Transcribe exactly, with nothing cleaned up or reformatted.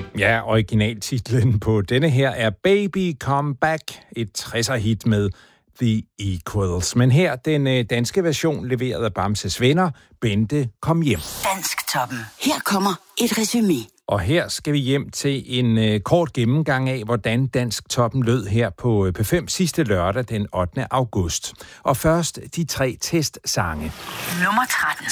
Ja, originaltitlen på denne her er Baby Come Back, et tresser-hit med The Equals. Men her den danske version leveret af Bamses venner, Bente Kom Hjem. Dansktoppen. Her kommer et resumé. Og her skal vi hjem til en uh, kort gennemgang af, hvordan Dansktoppen lød her på P fem sidste lørdag den ottende august. Og først de tre testsange. Nummer tretten.